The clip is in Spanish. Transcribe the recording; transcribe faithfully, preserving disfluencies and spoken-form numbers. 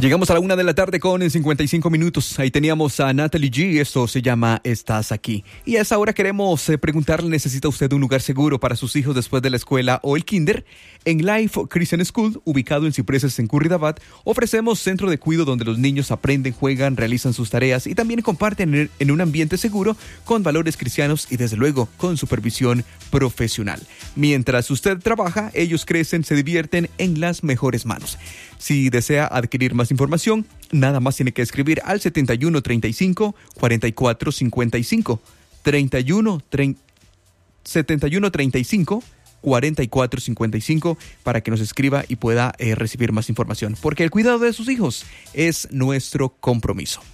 Llegamos a la una de la tarde con cincuenta y cinco minutos. Ahí teníamos a Natalie G. Esto se llama Estás Aquí. Y a esa hora queremos eh, preguntarle, ¿necesita usted un lugar seguro para sus hijos después de la escuela o el kinder? En Life Christian School, ubicado en Cipreses en Curridabat, ofrecemos centro de cuidado donde los niños aprenden, juegan, realizan sus tareas y también comparten en, en un ambiente seguro con valores cristianos y desde luego con supervisión profesional. Mientras usted trabaja, ellos crecen, se divierten en las mejores manos. Si desea adquirir más información, nada más tiene que escribir al setenta y uno treinta y cinco cuarenta y cuatro cincuenta y cinco. setenta y uno treinta y cinco cuarenta y cuatro cincuenta y cinco para que nos escriba y pueda eh, recibir más información. Porque el cuidado de sus hijos es nuestro compromiso.